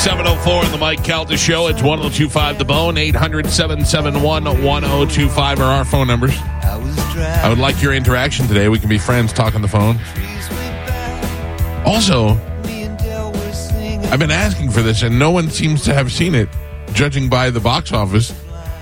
7:04 on the Mike Calta Show. It's 102.5 The Bone, 800-771-1025 are our phone numbers. I would like your interaction today. We can be friends, talk on the phone. Also, I've been asking for this, and no one seems to have seen it, judging by the box office.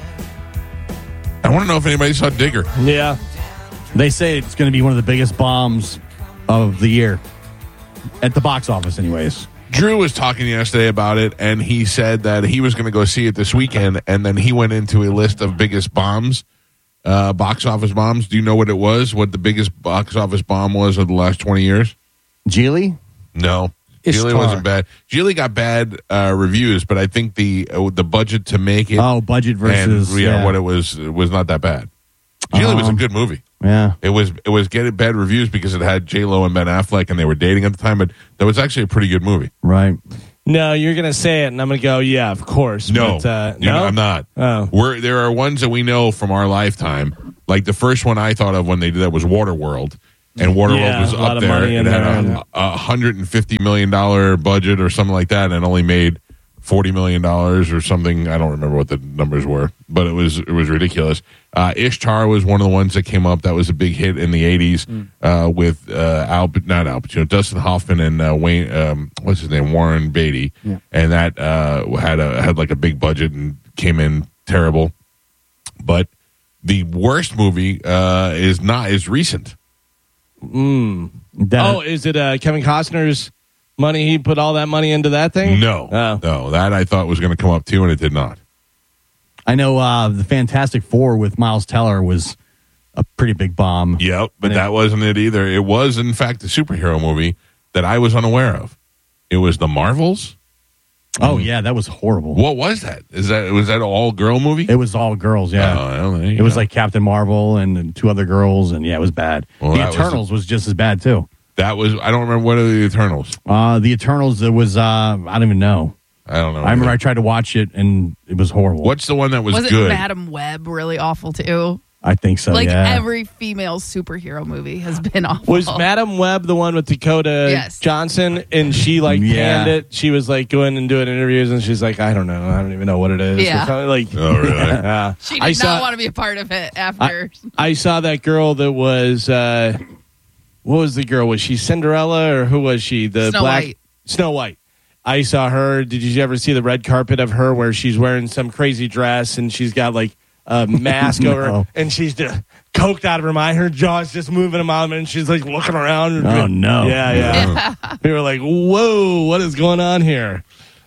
I want to know if anybody saw Digger. Yeah. They say it's going to be one of the biggest bombs of the year. At the box office, anyways. Drew was talking yesterday about it, and he said that he was going to go see it this weekend, and then he went into a list of biggest bombs, box office bombs. Do you know what it was? What the biggest box office bomb was of the last 20 years? Geely? No. Ishtar. Geely wasn't bad. Geely got bad reviews, but I think the budget to make it. Oh, budget versus and, what it was not that bad. Geely was a good movie. Yeah. It was getting bad reviews because it had J-Lo and Ben Affleck, and they were dating at the time, but that was actually a pretty good movie. Right. No, you're going to say it, and I'm going to go, yeah, of course. No, but, no? I'm not. Oh. There are ones that we know from our lifetime. Like the first one I thought of when they did that was Waterworld. And Waterworld was up there. It had a $150 million budget or something like that, and only made $40 million or something. I don't remember what the numbers were, but it was ridiculous. Ishtar was one of the ones that came up. That was a big hit in the 80s with not Al Pacino, Dustin Hoffman and Wayne, what's his name, Warren Beatty, and that had like a big budget and came in terrible. But the worst movie is recent. Is it Kevin Costner's money? He put all that money into that thing? No, that I thought was going to come up too, and it did not. I know the Fantastic Four with Miles Teller was a pretty big bomb. Yep, but that wasn't it either. It was, in fact, a superhero movie that I was unaware of. It was The Marvels. Oh, yeah, that was horrible. What was that? Was that an all-girl movie? It was all girls, yeah. It was like Captain Marvel and two other girls, and yeah, it was bad. Well, the Eternals was just as bad, too. That was, I don't remember, what are the Eternals? The Eternals, it was, I don't even know. I don't know. I remember I tried to watch it, and it was horrible. What's the one that was good? Wasn't Madam Web really awful, too? I think so, every female superhero movie has been awful. Was Madam Web the one with Dakota Johnson? And she panned it. She was going and doing interviews, and she's like, I don't know. I don't even know what it is. Yeah. Oh, really? She did not want to be a part of it after. I saw that girl that was, what was the girl? Was she Cinderella or who was she? The Snow White. I saw her. Did you ever see the red carpet of her where she's wearing some crazy dress and she's got a mask over her, and she's just coked out of her mind. Her jaw's just moving a mile, and she's looking around. Oh, no. Yeah. We were like, whoa, what is going on here?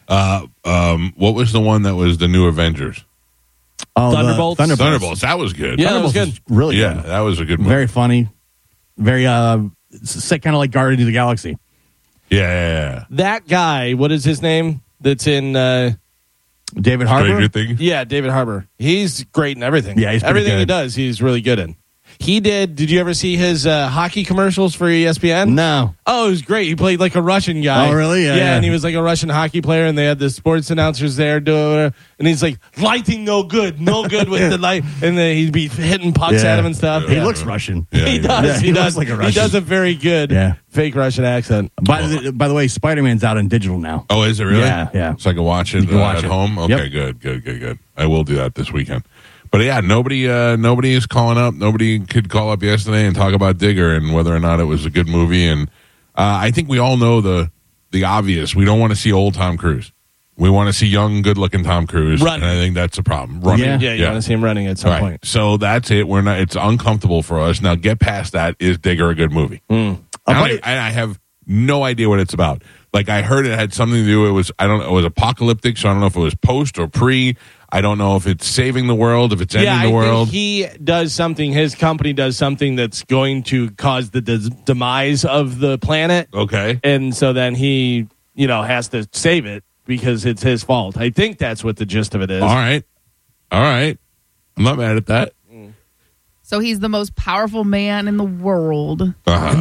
What was the one that was the new Avengers? Oh, Thunderbolts? Thunderbolts. That was good. Yeah, that was good. Really good. Yeah, that was a good movie. Very funny. Very, kind of like Guardians of the Galaxy. Yeah. That guy, what is his name? That's in David Harbour? Stranger Things? Yeah, David Harbour. He's great in everything. Yeah, he's pretty everything good. he does, he's really good in. Did you ever see his hockey commercials for ESPN? No. Oh, it was great. He played like a Russian guy. Oh, really? Yeah. And he was like a Russian hockey player, and they had the sports announcers there doing it. And he's like, lighting no good with the light. And then he'd be hitting pucks at him and stuff. He looks Russian. Yeah, He does. Yeah, he looks like a Russian. He does a very good fake Russian accent. By the way, Spider-Man's out in digital now. Oh, is it really? Yeah. So I can watch it at home? Okay, good. I will do that this weekend. But yeah, nobody is calling up. Nobody could call up yesterday and talk about Digger and whether or not it was a good movie. And I think we all know the obvious. We don't want to see old Tom Cruise. We want to see young, good-looking Tom Cruise. Running. And I think that's a problem. Running. Yeah, you want to see him running at some point. So that's it. It's uncomfortable for us. Now, get past that. Is Digger a good movie? I have no idea what it's about. I heard it had something to do. It was apocalyptic, so I don't know if it was post or pre. I don't know if it's saving the world, if it's ending the world. Think he does something. His company does something that's going to cause the demise of the planet. Okay, and so then he, has to save it because it's his fault. I think that's what the gist of it is. All right. I'm not mad at that. So he's the most powerful man in the world.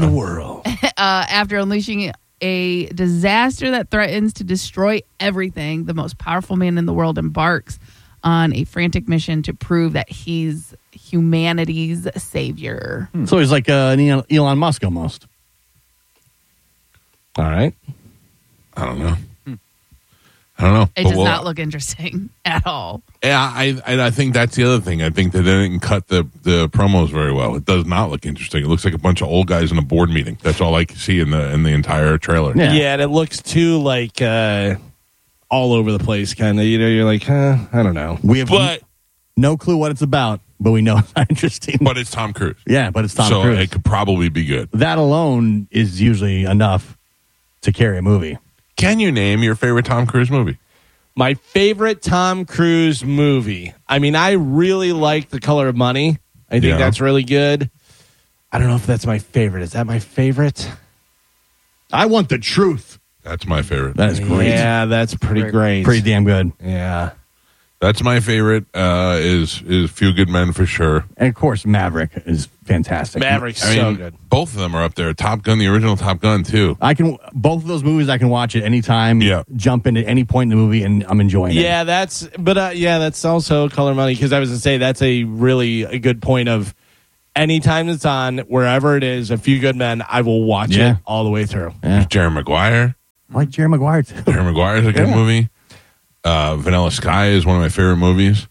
After unleashing a disaster that threatens to destroy everything, the most powerful man in the world embarks on a frantic mission to prove that he's humanity's savior. So he's like an Elon Musk almost. All right. I don't know. I don't know. It does not look interesting at all. Yeah, I think that's the other thing. I think that they didn't cut the promos very well. It does not look interesting. It looks like a bunch of old guys in a board meeting. That's all I can see in the entire trailer. Yeah, and it looks too like all over the place, kind of. You're like, I don't know. We have no clue what it's about, but we know it's not interesting. But it's Tom Cruise. Yeah, but it's Tom So Cruise. it could probably be good. That alone is usually enough to carry a movie. Can you name your favorite Tom Cruise movie? My favorite Tom Cruise movie. I mean, I really like The Color of Money. I think that's really good. I don't know if that's my favorite. Is that my favorite? I Want the Truth. That's my favorite. That is great. Yeah, that's pretty great. Pretty damn good. Yeah. That's my favorite. Is Few Good Men for sure. And of course, Maverick is fantastic. Maverick's so good. Both of them are up there. Top Gun, the original Top Gun too. Both of those movies I can watch at any time. Yeah. Jump into any point in the movie and I'm enjoying it. Yeah, that's also Color Money, because I was going to say that's a good point of anytime it's on, wherever it is, A Few Good Men, I will watch it all the way through. Yeah. Jerry Maguire. I like Jerry Maguire too. Jerry Maguire is a good movie. Vanilla Sky is one of my favorite movies.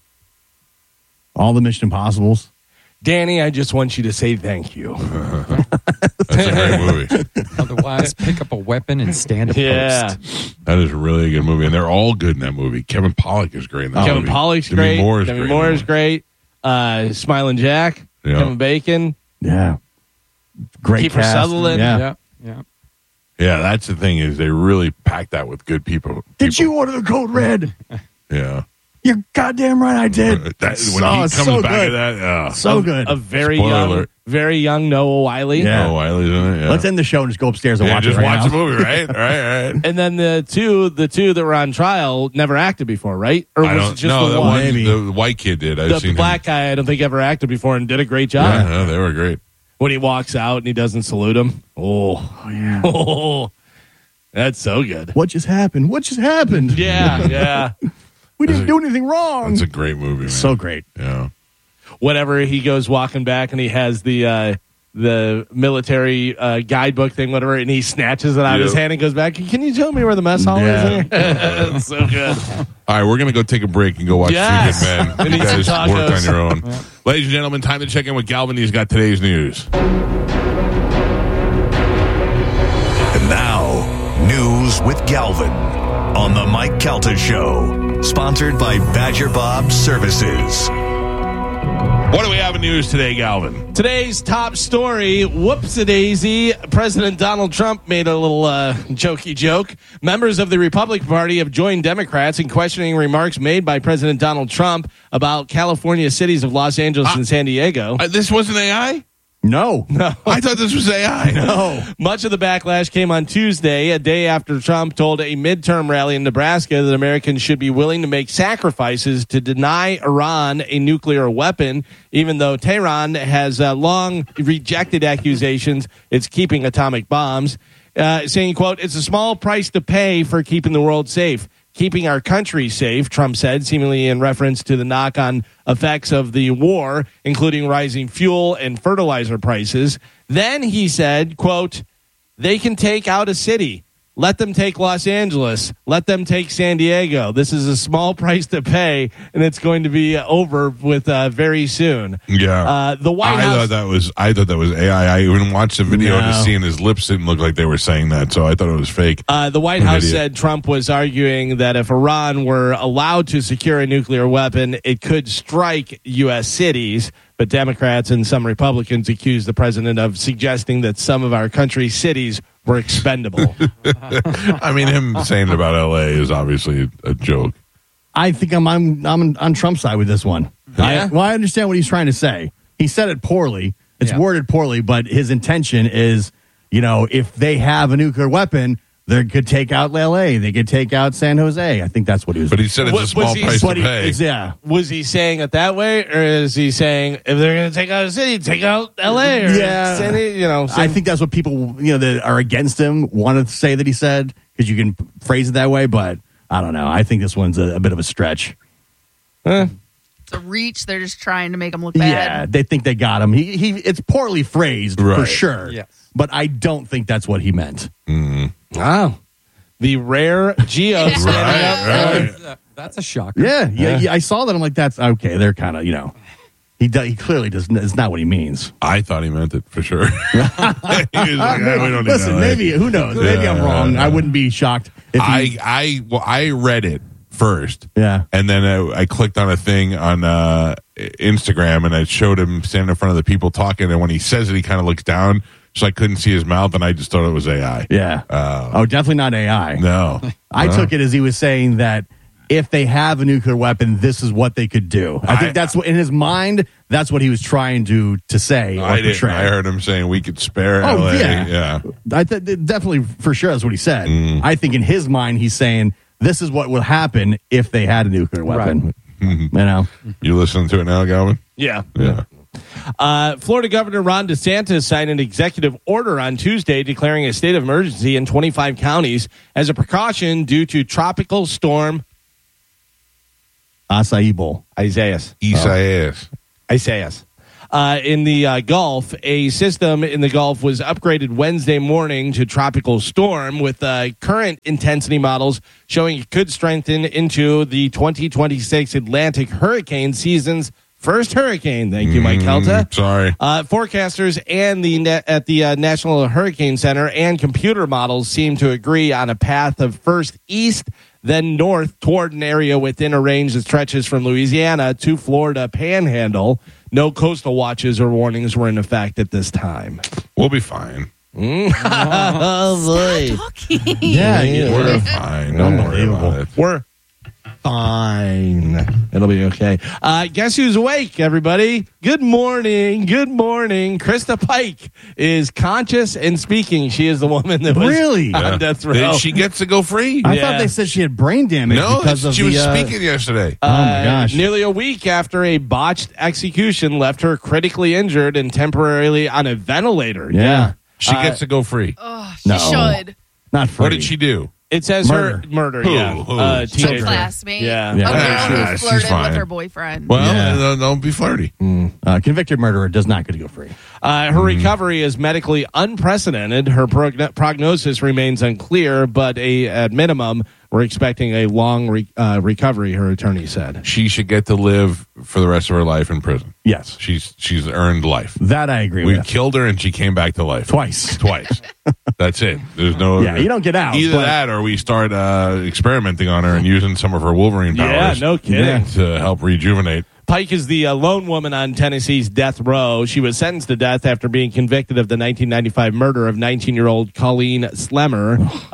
All the Mission Impossibles. Danny, I just want you to say thank you. That's a great movie. Otherwise, pick up a weapon and stand a post. That is really a good movie, and they're all good in that movie. Kevin Pollak is great in that movie. Kevin Pollak's great. Demi Moore is great. Smiling Jack. Yeah. Kevin Bacon. Yeah. Great Kiefer cast. Sutherland. Yeah. Yeah, that's the thing, is they really packed that with good people. Did you order the code red? Yeah. You're goddamn right I did. When he comes back at that, so good. A very young Noah Wiley. Yeah. Noah Wiley's in it. Yeah. Let's end the show and just go upstairs and watch just it right watch now. the movie, right? All right. And then the two that were on trial never acted before, right? Or was it just the one? Maybe. The white kid did. The black guy, I don't think ever acted before and did a great job. Yeah, they were great. When he walks out and he doesn't salute him. Oh, that's so good. What just happened? Yeah. We didn't do anything wrong. It's a great movie, man. So great. Yeah. Whenever he goes walking back and he has the military guidebook thing, whatever, and he snatches it out of his hand and goes back. Can you tell me where the mess hall is here? It's so good. All right, we're going to go take a break and go watch Few Good Men. You guys work on your own. Yeah. Ladies and gentlemen, time to check in with Galvin. He's got today's news. And now, news with Galvin on the Mike Calta Show, sponsored by Badger Bob Services. What do we have in news today, Galvin? Today's top story, whoops-a-daisy, President Donald Trump made a little jokey joke. Members of the Republican Party have joined Democrats in questioning remarks made by President Donald Trump about California cities of Los Angeles and San Diego. This wasn't AI? No. I thought this was AI. No. Much of the backlash came on Tuesday, a day after Trump told a midterm rally in Nebraska that Americans should be willing to make sacrifices to deny Iran a nuclear weapon, even though Tehran has long rejected accusations it's keeping atomic bombs, saying, quote, "It's a small price to pay for keeping the world safe. Keeping our country safe," Trump said, seemingly in reference to the knock-on effects of the war, including rising fuel and fertilizer prices. Then he said, quote, "They can take out a city. Let them take Los Angeles. Let them take San Diego. This is a small price to pay, and it's going to be over with very soon." Yeah. The White House. I thought that was AI. I even watched the video to see, and his lips didn't look like they were saying that, so I thought it was fake. The White House said Trump was arguing that if Iran were allowed to secure a nuclear weapon, it could strike U.S. cities. But Democrats and some Republicans accused the president of suggesting that some of our country's cities were expendable. I mean, him saying it about L.A. is obviously a joke. I think I'm on Trump's side with this one. Yeah? I understand what he's trying to say. He said it poorly. It's worded poorly, but his intention is, if they have a nuclear weapon, they could take out L.A. They could take out San Jose. I think that's what he was. But he said it's a small price to pay. Yeah. Was he saying it that way, or is he saying if they're going to take out a city, take out L.A. or I think that's what people that are against him want to say that he said, because you can phrase it that way. But I don't know. I think this one's a bit of a stretch. It's a reach. They're just trying to make him look bad. Yeah, they think they got him. It's poorly phrased for sure. Yes. But I don't think that's what he meant. Mm-hmm. Wow. The rare Geo standing up. Right. That's a shocker. Yeah. I saw that. I'm like, that's okay. They're kind of, he clearly does. It's not what he means. I thought he meant it for sure. He was like, we don't need Listen, maybe who knows? Maybe I'm wrong. I wouldn't be shocked if I read it first. Yeah, and then I clicked on a thing on Instagram, and it showed him standing in front of the people talking. And when he says it, he kind of looks down, so I couldn't see his mouth, and I just thought it was AI. Yeah. Definitely not AI. No, I took it as he was saying that if they have a nuclear weapon, this is what they could do. I think that's what in his mind. That's what he was trying to say or portray. I heard him saying we could spare LA. Yeah. Definitely for sure. That's what he said. I think in his mind, he's saying this is what will happen if they had a nuclear weapon. Right. You listening to it now, Galvin? Yeah. Florida Governor Ron DeSantis signed an executive order on Tuesday declaring a state of emergency in 25 counties as a precaution due to tropical storm Acai Bowl. Isaias. In the Gulf, a system in the Gulf was upgraded Wednesday morning to tropical storm with current intensity models showing it could strengthen into the 2026 Atlantic hurricane season's first hurricane. Thank you, Mike Kelta. Sorry. Forecasters and at the National Hurricane Center and computer models seem to agree on a path of first east, then north toward an area within a range that stretches from Louisiana to Florida Panhandle. No coastal watches or warnings were in effect at this time. We'll be fine. Oh, boy. We're fine. Don't worry about it. We're fine. It'll be okay. Guess who's awake, everybody? Good morning. Krista Pike is conscious and speaking. She is the woman that was really on death row. She gets to go free. I thought they said she had brain damage. Because she was speaking yesterday. Oh my gosh! Nearly a week after a botched execution left her critically injured and temporarily on a ventilator. Yeah. She gets to go free. Oh, she should. Not free. What did she do? It says murder. Murder. Who? Yeah. Teenager. Classmate. Yeah. A girl who she's flirted fine with her boyfriend. Well, don't be flirty. Convicted murderer does not get to go free. Her recovery is medically unprecedented. Her prognosis remains unclear, but at minimum, we're expecting a long recovery, her attorney said. She should get to live for the rest of her life in prison. Yes. She's earned life. That I agree with. We killed her and she came back to life. Twice. That's it. There's no... Yeah, you don't get out. Either that or we start experimenting on her and using some of her Wolverine powers. Yeah, no kidding. To help rejuvenate. Pike is the lone woman on Tennessee's death row. She was sentenced to death after being convicted of the 1995 murder of 19-year-old Colleen Slemmer.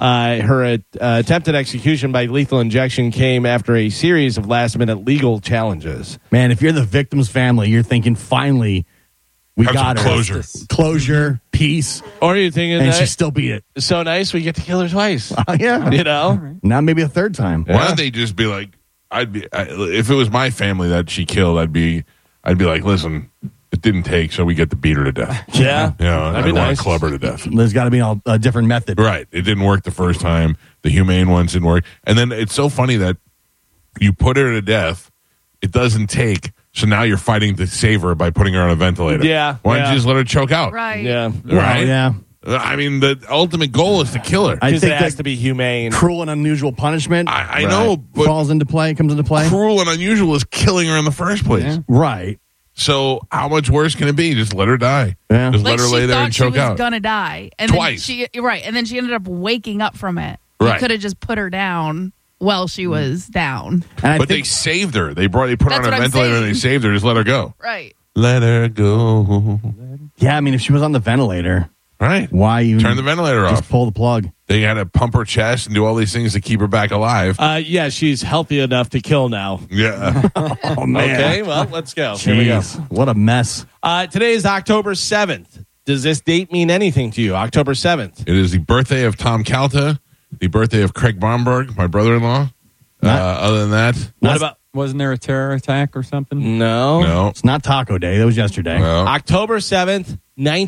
Her attempted execution by lethal injection came after a series of last-minute legal challenges. Man, if you're the victim's family, you're thinking, finally, we got her. Closure, peace. Or you're thinking, and she still beat it. So nice, we get to kill her twice. Yeah. You know? Now maybe a third time. Why don't they just be like, if it was my family that she killed, I'd be like, listen, it didn't take, so we get to beat her to death. Yeah, I want to club her to death. There's got to be a different method, right? It didn't work the first time. The humane ones didn't work, and then it's so funny that you put her to death. It doesn't take, so now you're fighting to save her by putting her on a ventilator. Yeah, why don't you just let her choke out? Right. Yeah. Right. Yeah. I mean, the ultimate goal is to kill her. I think it has to be humane. Cruel and unusual punishment. I know, but comes into play. Cruel and unusual is killing her in the first place. Yeah. Right. So how much worse can it be? Just let her die. Yeah. Just let her lay there and choke out. She was gonna die, and twice. And then she ended up waking up from it. Right. You could have just put her down while she was down. But they saved her. They put her on a ventilator and they saved her. Just let her go. Right. Let her go. Yeah, I mean, if she was on the ventilator. Right. Why you turn the ventilator off? Just pull the plug. They had to pump her chest and do all these things to keep her back alive. Yeah, she's healthy enough to kill now. Yeah. Oh, man. Okay, well, let's go. Jeez, here we go. What a mess. Today is October 7th. Does this date mean anything to you? October 7th. It is the birthday of Tom Calta, the birthday of Craig Bromberg, my brother-in-law. Other than that, wasn't there a terror attack or something? No. It's not Taco Day. That was yesterday. No. October 7th,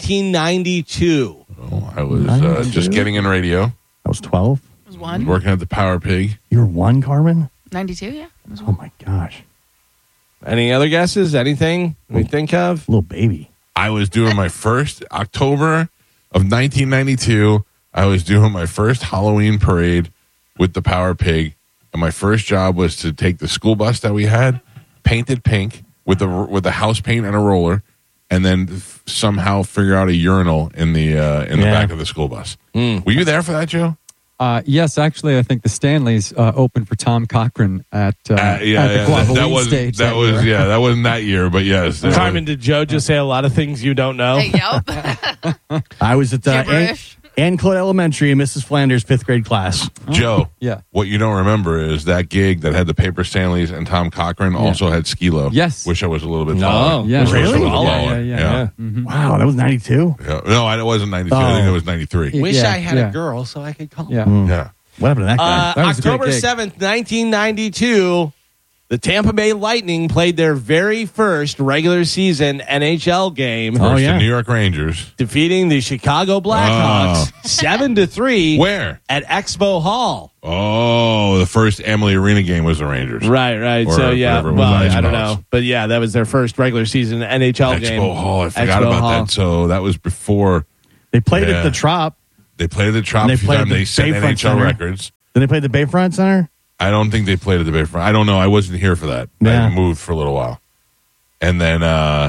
1992. Oh, I was just getting in radio. I was 12. I was 1. Working at the Power Pig. You were 1, Carmen? 92, yeah. Oh, my gosh. Any other guesses? Anything we think of? Little baby. I was doing my first October of 1992. I was doing my first Halloween parade with the Power Pig, and my first job was to take the school bus that we had, painted pink with the house paint and a roller, and then somehow figure out a urinal in the back of the school bus. Were you there for that, Joe? Yes, actually, I think the Stanleys opened for Tom Cochran at the Guadeloupe stage. That wasn't that year, but yes. Carmen, did Joe just say a lot of things you don't know? Yep. I was at Ann Claude Elementary in Mrs. Flanders' 5th grade class. Joe, yeah. What you don't remember is that gig that had the Paper Stanleys and Tom Cochran also had Skee-Lo. Yes. Wish I was a little bit taller. Yeah. Really? Yeah. Mm-hmm. Wow, that was 92? Yeah. No, it wasn't 92. I think it was 93. Wish I had a girl so I could call. Yeah. Yeah. What happened to that guy? That was October 7th, 1992, the Tampa Bay Lightning played their very first regular season NHL game. First the New York Rangers. Defeating the Chicago Blackhawks 7-3. Where? At Expo Hall. Oh, the first Amalie Arena game was the Rangers. Right. Or so, yeah. whatever it was, Well, I I don't suppose. know. But, yeah, that was their first regular season NHL game. Expo Hall. I forgot about that. So that was before. They played at the Trop. They played at the Trop. And they played at the They set Bayfront NHL Center. records. Then they played the Bayfront Center? I don't think they played at the Bayfront. I don't know. I wasn't here for that. Yeah. I moved for a little while. And then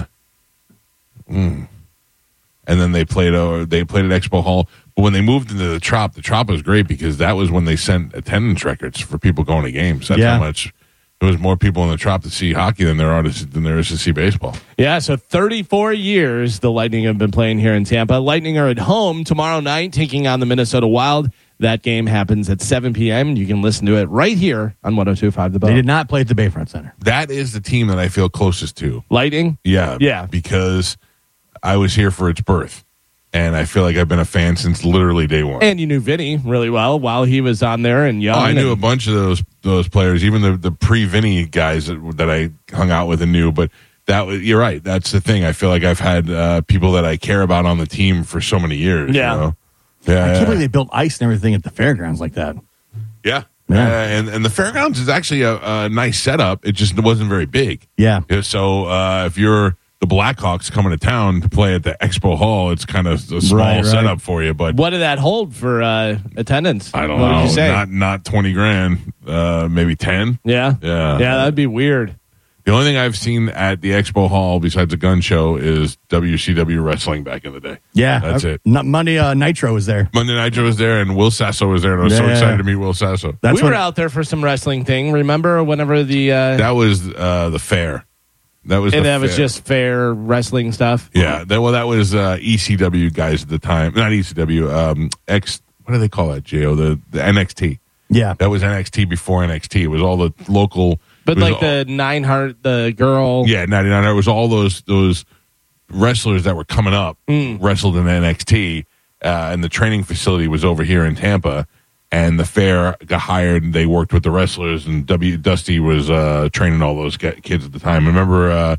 they played at Expo Hall. But when they moved into the Trop was great because that was when they sent attendance records for people going to games. That's how much there was more people in the Trop to see hockey than there is to see baseball. Yeah, so 34 years the Lightning have been playing here in Tampa. Lightning are at home tomorrow night taking on the Minnesota Wild. That game happens at 7 p.m. You can listen to it right here on 102.5 The Bone. They did not play at the Bayfront Center. That is the team that I feel closest to. Lightning? Yeah. Because I was here for its birth. And I feel like I've been a fan since literally day one. And you knew Vinny really well while he was on there and young. I knew a bunch of those players, even the pre-Vinny guys that I hung out with and knew. But you're right. That's the thing. I feel like I've had people that I care about on the team for so many years. Yeah. You know? Yeah, I can't believe they built ice and everything at the fairgrounds like that. Yeah. Yeah. And the fairgrounds is actually a nice setup. It just wasn't very big. Yeah. So if you're the Blackhawks coming to town to play at the Expo Hall, it's kind of a small setup for you. But what did that hold for attendance? I don't what know. Would you say? Not 20 grand, maybe 10. Yeah. Yeah. Yeah, that'd be weird. The only thing I've seen at the Expo Hall besides a gun show is WCW wrestling back in the day. Yeah. That's it. Monday Nitro was there. Monday Nitro was there, and Will Sasso was there, and I was so excited to meet Will Sasso. We were out there for some wrestling thing. Remember whenever the... that was the fair. That was just fair wrestling stuff? Yeah. That was ECW guys at the time. Not ECW. What do they call that, J.O.? The NXT. Yeah. That was NXT before NXT. It was all the local... But like the Neidhart, the girl. Yeah, 99. It was all those wrestlers that were coming up, wrestled in NXT, and the training facility was over here in Tampa. And the fair got hired, and they worked with the wrestlers, and Dusty was training all those kids at the time. Remember,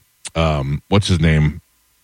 what's his name?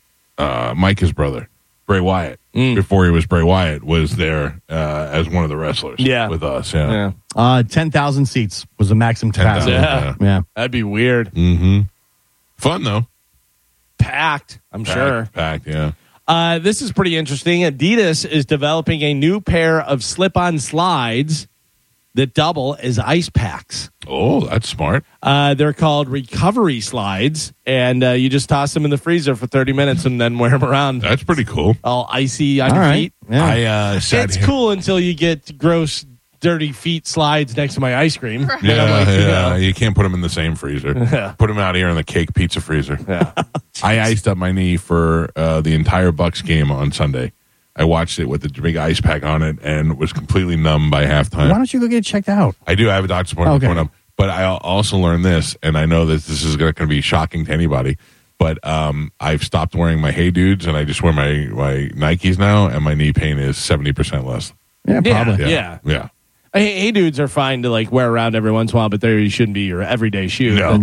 Micah's brother, Bray Wyatt. Before he was Bray Wyatt, was there as one of the wrestlers. Yeah. With us. Yeah. 10,000 seats was the maximum capacity. Yeah. That'd be weird. Mm-hmm. Fun though. Packed, I'm sure. Packed, yeah. This is pretty interesting. Adidas is developing a new pair of slip-on slides that double as ice packs. Oh, that's smart. They're called recovery slides, and you just toss them in the freezer for 30 minutes and then wear them around. That's pretty cool. All icy on your feet. Yeah. It's cool until you get gross, dirty feet slides next to my ice cream. Yeah, you can't put them in the same freezer. Put them out here in the cake pizza freezer. Yeah. I iced up my knee for the entire Bucks game on Sunday. I watched it with the big ice pack on it and was completely numb by halftime. Why don't you go get it checked out? I do. I have a doctor's appointment coming up. But I also learned this, and I know that this is going to be shocking to anybody, but I've stopped wearing my Hey Dudes, and I just wear my Nikes now, and my knee pain is 70% less. Yeah, probably. Yeah. Hey Dudes are fine to like wear around every once in a while, but they shouldn't be your everyday shoe. No.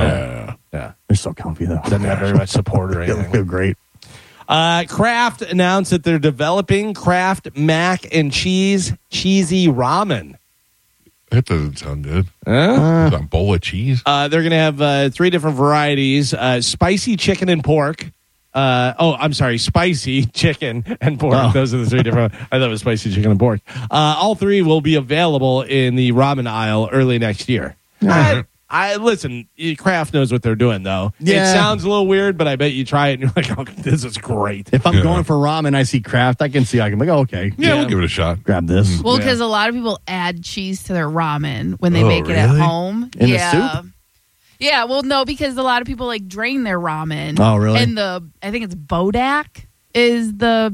Yeah. They're so comfy, though. Doesn't have very much support or anything. They feel great. Kraft announced that they're developing Kraft mac and cheese cheesy ramen. That doesn't sound good. Huh? A bowl of cheese? They're going to have 3 different varieties. Spicy chicken and pork, I'm sorry, spicy chicken and pork. Oh. Those are the three different. I thought it was spicy chicken and pork. All three will be available in the ramen aisle early next year. I listen. Kraft knows what they're doing, though. Yeah. It sounds a little weird, but I bet you try it and you're like, "Oh, this is great." If I'm going for ramen, I see Kraft. I can see. I can be like, "Oh, okay, we'll give it a shot. Grab this." Well, because a lot of people add cheese to their ramen when they make it at home. In the soup. Yeah, well, no, because a lot of people drain their ramen. Oh, really? And I think it's Bodak is the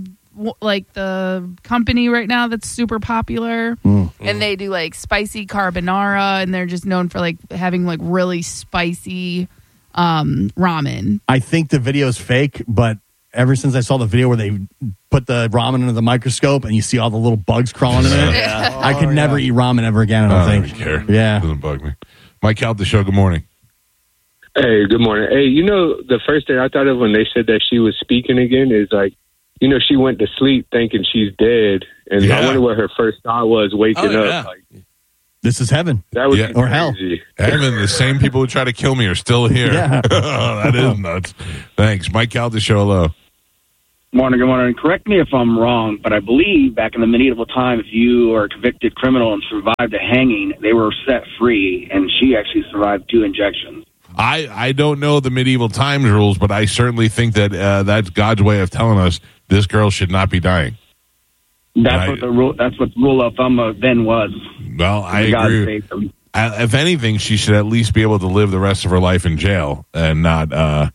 company right now that's super popular. And they do spicy carbonara, and they're just known for having really spicy ramen. I think the video's fake, but ever since I saw the video where they put the ramen under the microscope and you see all the little bugs crawling in it, I could never eat ramen ever again. I don't think. I don't care. Yeah, doesn't bug me. Mike Cal, the show. Good morning. Hey, good morning. Hey, the first thing I thought of when they said that she was speaking again is she went to sleep thinking she's dead, and I wonder what her first thought was waking up. This is heaven. That was or hell. Heaven, the same people who try to kill me are still here. Yeah. That is nuts. Thanks. Mike Cal, the show. Hello. Morning, good morning. Correct me if I'm wrong, but I believe back in the medieval time, if you are a convicted criminal and survived a hanging, they were set free, and she actually survived 2 injections. I don't know the medieval times rules, but I certainly think that that's God's way of telling us this girl should not be dying. That's what the rule of thumb then was. Well, I agree. If anything, she should at least be able to live the rest of her life in jail and not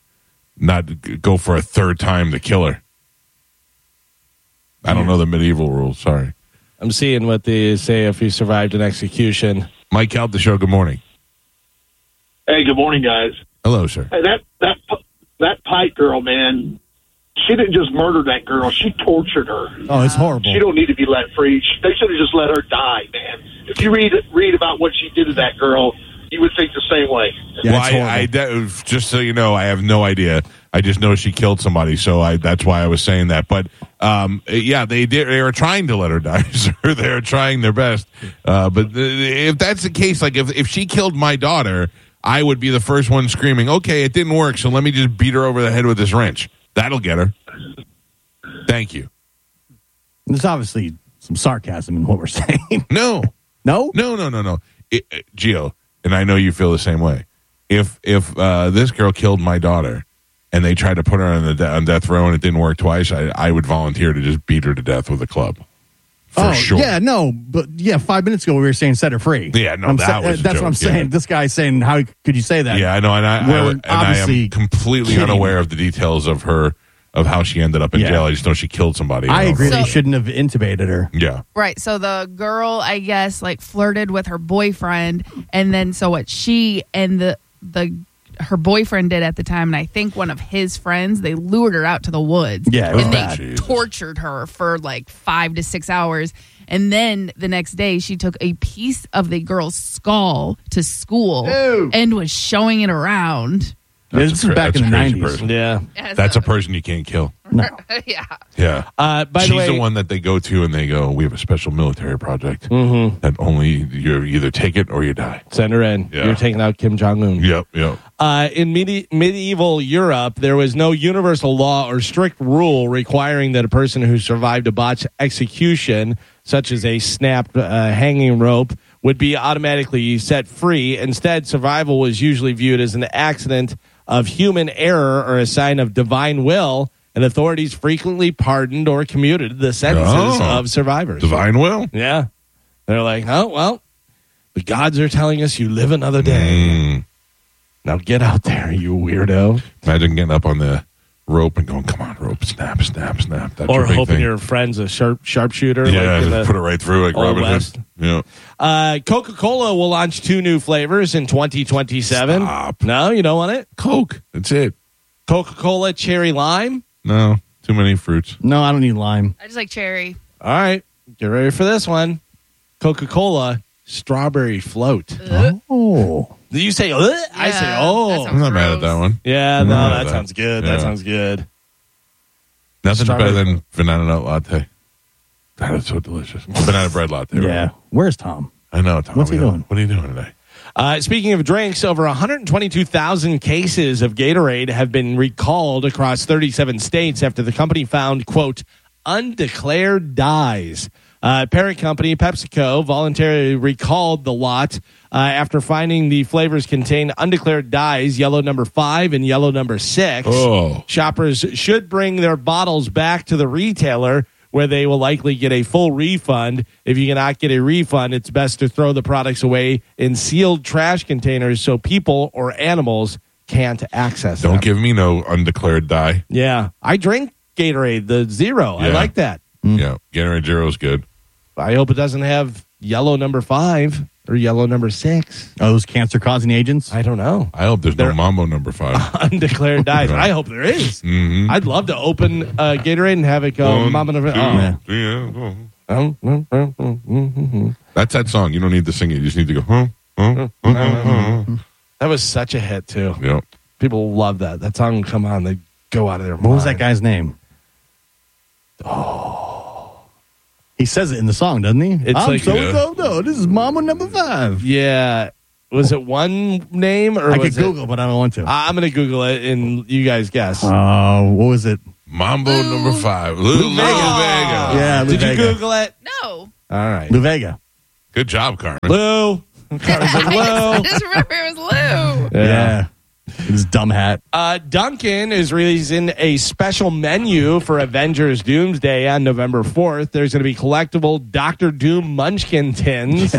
go for a third time to kill her. I don't know the medieval rules. Sorry. I'm seeing what they say if he survived an execution. Mike Cal, the show. Good morning. Hey, good morning, guys. Hello, sir. Hey, that Pike girl, man, she didn't just murder that girl. She tortured her. Oh, it's horrible. She don't need to be let free. They should have just let her die, man. If you read about what she did to that girl, you would think the same way. Yeah, well, just so you know, I have no idea. I just know she killed somebody, so that's why I was saying that. But they were trying to let her die. Sir, they were trying their best. But if that's the case, if she killed my daughter, I would be the first one screaming, "Okay, it didn't work, so let me just beat her over the head with this wrench." That'll get her. Thank you. There's obviously some sarcasm in what we're saying. No. Gio, and I know you feel the same way. If this girl killed my daughter and they tried to put her on death row and it didn't work twice, I would volunteer to just beat her to death with a club. For sure. Yeah, no, but 5 minutes ago we were saying set her free. Yeah, no, that's what I'm saying. This guy's saying, how could you say that? Yeah, I know, and I am completely unaware of the details of how she ended up in jail. I just know she killed somebody. I agree. They shouldn't have intubated her. Yeah, right. So the girl, I guess, flirted with her boyfriend, and then so what she and her boyfriend did at the time, and I think one of his friends, they lured her out to the woods. Yeah, and they tortured her for 5 to 6 hours. And then the next day, she took a piece of the girl's skull to school and was showing it around. This is back in the 90s. Person. Yeah. That's a person you can't kill. No. Yeah. She's the one that they go to and they go, "We have a special military project that only you either take it or you die." Send her in. Yeah. You're taking out Kim Jong-un. Yep. In medieval Europe, there was no universal law or strict rule requiring that a person who survived a botched execution, such as a snapped hanging rope, would be automatically set free. Instead, survival was usually viewed as an accident of human error or a sign of divine will, and authorities frequently pardoned or commuted the sentences of survivors. Divine will? Yeah. They're like, "Oh, well, the gods are telling us you live another day. Now get out there, you weirdo." Imagine getting up on the rope and going, "Come on, rope, snap, snap, snap." That's or hoping your friend's a sharpshooter. Yeah, put it right through like Robin Hood. Yeah. Coca-Cola will launch 2 new flavors in 2027. Stop. No, you don't want it? Coke. That's it. Coca-Cola cherry lime? No, too many fruits. No, I don't need lime. I just like cherry. All right, get ready for this one. Coca-Cola strawberry float. Oh. You say, I say, oh. I'm not mad at that one. Yeah, no, that sounds good. Yeah. That sounds good. Nothing's better than banana nut latte. That is so delicious. Banana bread latte. Yeah. Right? Where's Tom? I know, Tom. What's he doing? What are you doing today? Speaking of drinks, over 122,000 cases of Gatorade have been recalled across 37 states after the company found, quote, undeclared dyes. Parent company PepsiCo voluntarily recalled the lot after finding the flavors contain undeclared dyes, yellow number 5 and yellow number 6. Oh. Shoppers should bring their bottles back to the retailer, where they will likely get a full refund. If you cannot get a refund, it's best to throw the products away in sealed trash containers so people or animals can't access them. Don't give me no undeclared dye. Yeah. I drink Gatorade, the Zero. Yeah. I like that. Yeah, Gatorade Zero is good. I hope it doesn't have yellow number 5 or yellow number 6. Are those cancer-causing agents? I don't know. I hope there's no Mambo number 5. Undeclared dyes. I hope there is. Mm-hmm. I'd love to open Gatorade and have it go Mambo number 5. That's that song. You don't need to sing it. You just need to go, That was such a hit, too. Yep. People love that. That song will come on. They go out of their mind. What was that guy's name? Oh. He says it in the song, doesn't he? It's like, no, this is Mama number 5. Yeah. Was it one name? Or I could Google, but I don't want to. I'm going to Google it, and you guys guess. What was it? Mambo number 5. Lou Vega. Yeah, Lou Did Vega. you Google it? No. All right. Lou Vega. Good job, Carmen. Lou. I just remember it was Lou. Yeah. His dumb hat. Dunkin' is releasing a special menu for Avengers Doomsday on November 4th. There's going to be collectible Dr. Doom Munchkin tins,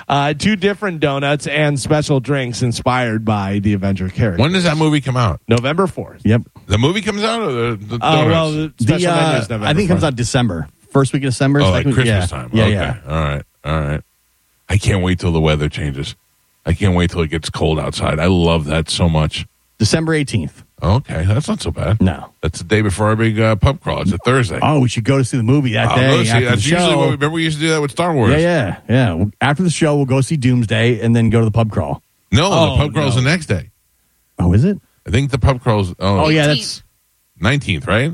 2 different donuts, and special drinks inspired by the Avenger characters. When does that movie come out? November 4th. Yep. The movie comes out or the donuts? Well, the special menu is November I think it comes 4th. out December. First week of December. Oh, like Christmas yeah. time. Yeah, Okay. yeah. All right. I can't wait till the weather changes. I can't wait till it gets cold outside. I love that so much. December 18th. Okay, that's not so bad. No. That's the day before our big pub crawl. It's a Thursday. Oh, we should go to see the movie that day. Go see. After That's the usually show. what remember we used to do that with Star Wars. Yeah. After the show, we'll go see Doomsday and then go to the pub crawl. No, the pub crawl's the next day. Oh, is it? I think the pub crawl's... Oh, yeah, that's... 19th, right?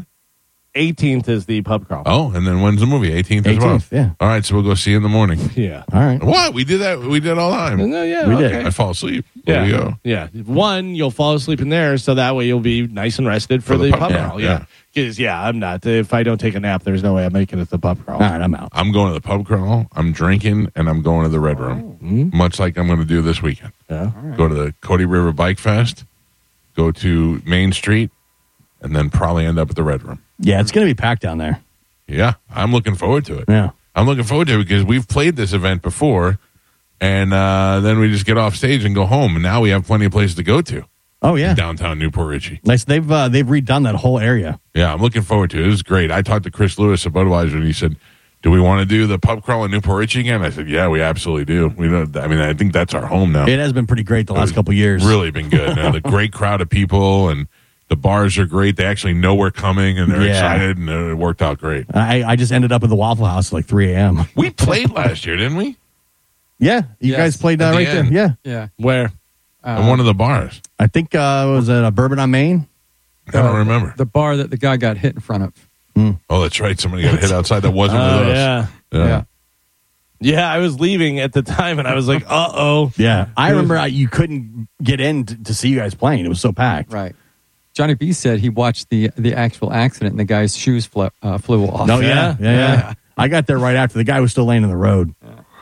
18th is the pub crawl. Oh, and then when's the movie? 18th as well. Yeah. All right, so we'll go see in the morning. Yeah. All right. What? We did that. We did all the time. No, yeah, We okay. did. I fall asleep. Yeah. There we go. Yeah. One, you'll fall asleep in there, so that way you'll be nice and rested for the pub crawl. Yeah. Because, I'm not. If I don't take a nap, there's no way I'm making it to the pub crawl. All right, I'm out. I'm going to the pub crawl. I'm drinking, and I'm going to the Red Room, much like I'm going to do this weekend. Yeah. Go to the Cody River Bike Fest, go to Main Street, and then probably end up at the Red Room. Yeah, it's going to be packed down there. Yeah, I'm looking forward to it. Yeah. I'm looking forward to it because we've played this event before, and then we just get off stage and go home, and now we have plenty of places to go to. Oh, yeah. Downtown Newport Richey. Nice. They've redone that whole area. Yeah, I'm looking forward to it. It was great. I talked to Chris Lewis of Budweiser, and he said, do we want to do the pub crawl in Newport Richey again? I said, yeah, we absolutely do. I think that's our home now. It has been pretty great the last couple of years. Really been good. The great crowd of people, and the bars are great. They actually know we're coming, and they're excited, and it worked out great. I just ended up at the Waffle House at like 3 a.m. We played last year, didn't we? Yeah. You guys played At the right end. there. Yeah. Yeah. Where? In one of the bars. I think was it a Bourbon on Main? I don't remember. The bar that the guy got hit in front of. Oh, that's right. Somebody got hit outside that wasn't with us. Yeah. Yeah, I was leaving at the time, and I was like, uh-oh. Yeah. I remember you couldn't get in to see you guys playing. It was so packed. Right. Johnny B said he watched the actual accident and the guy's shoes flew off. Oh, yeah. I got there right after. The guy was still laying in the road.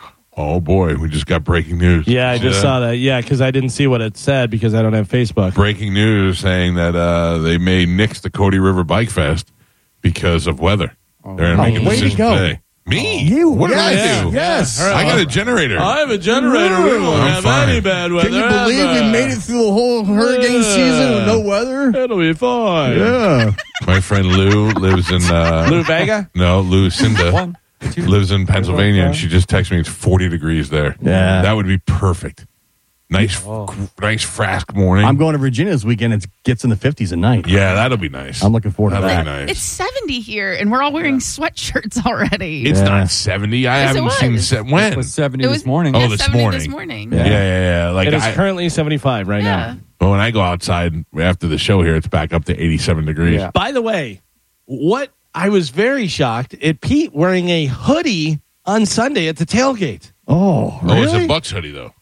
Oh, boy. We just got breaking news. Yeah, I just saw that. Yeah, because I didn't see what it said because I don't have Facebook. Breaking news saying that they may nix the Cody River Bike Fest because of weather. They're going to make a way to decision go. today. Me? You? What did I do? Yes. I got a generator. I have a generator. We won't I'm have fine. any bad weather. Can you believe we made it through the whole hurricane season with no weather? It'll be fine. Yeah. My friend Lou lives in... Lou Vega? No, Lucinda lives in Pennsylvania, and she just texted me it's 40 degrees there. Yeah. That would be perfect. Nice Frask morning. I'm going to Virginia this weekend. It gets in the 50s at night. Yeah, that'll be nice. I'm looking forward to That'll that. be nice. It's 70 here, and we're all wearing sweatshirts already. It's not 70. I Yes, it haven't seen was. when. It was 70 It was this morning. Oh, yeah, this 70 morning. This morning. Yeah. Like It is currently 75 right Yeah. now. well, when I go outside after the show here, it's back up to 87 degrees. Yeah. By the way, what I was very shocked at Pete wearing a hoodie on Sunday at the tailgate. Oh, Oh, it's really? a Bucks hoodie, though.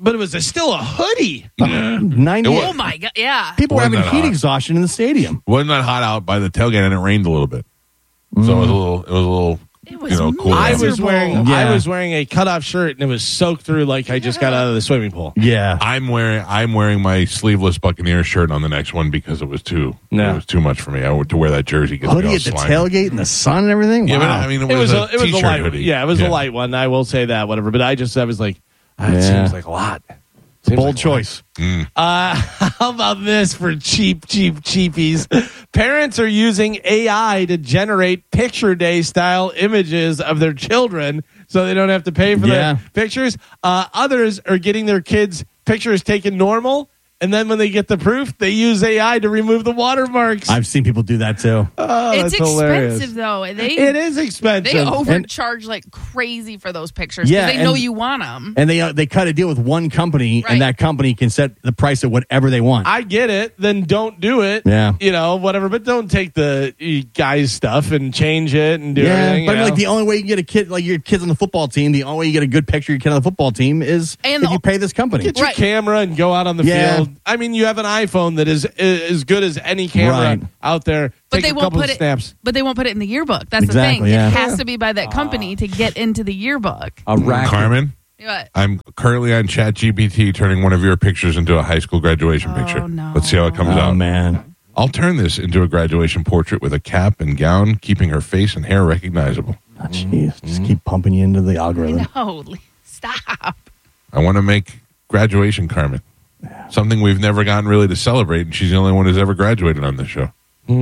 But it was still a hoodie. 90. Oh my god! Yeah, people were having heat exhaustion in the stadium. Wasn't that hot out by the tailgate, and it rained a little bit, so it was a little. It was cool. I was wearing a cutoff shirt, and it was soaked through like I just got out of the swimming pool. Yeah, I'm wearing my sleeveless Buccaneers shirt on the next one because it was too much for me. I to wear that jersey. Hoodie at the tailgate in the sun and everything. Yeah, wow. but I mean, it was a light hoodie. Yeah, it was a light one. I will say that, whatever. But I was like, it seems like a lot. Bold choice. How about this for cheapies? Parents are using AI to generate picture day style images of their children so they don't have to pay for the pictures. Others are getting their kids' pictures taken normal. And then when they get the proof, they use AI to remove the watermarks. I've seen people do that too. Oh, it's expensive hilarious. though. It is expensive. They overcharge like crazy for those pictures because they know you want them. And they cut a deal with one company, and that company can set the price at whatever they want. I get it. Then don't do it. Yeah, whatever. But don't take the guy's stuff and change it and do everything. But like the only way you can get a kid, like your kids on the football team, the only way you get a good picture of your kid on the football team is if you pay this company. Get your camera and go out on the field. I mean, you have an iPhone that is as good as any camera out there. But Take they a won't couple put of snaps. it. But they won't put it in the yearbook. That's the thing. It has to be by that company to get into the yearbook. Carmen, what? I'm currently on ChatGPT turning one of your pictures into a high school graduation picture. No. Let's see how it comes out. Oh man, I'll turn this into a graduation portrait with a cap and gown, keeping her face and hair recognizable. Oh, jeez, just keep pumping you into the algorithm. No, stop. I want to make graduation Carmen. Something we've never gotten really to celebrate, and she's the only one who's ever graduated on this show.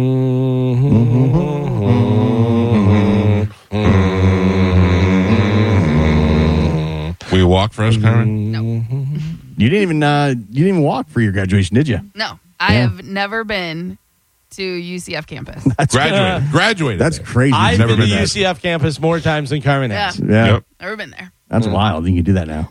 Will you walk for us, Carmen? No. You didn't even walk for your graduation, did you? No, I have never been to UCF campus. Graduated. That's crazy. I've never been to been UCF campus more times than Carmen has. Yeah. Yep. Never been there. That's wild. You can do that now.